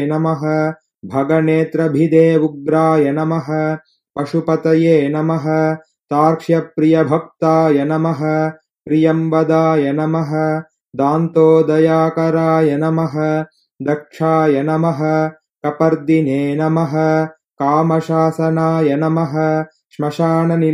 नमः भगनेत्रभिदे उग्राय नमः पशुपतये नमः तार्क्ष्यप्रियभक्ताय नमः प्रियंवदाय नमः दान्तोदयाकराय नमः दक्षाय नमः कपर्दिने नमः कामशासनाय नमः श्मशाननिलयाय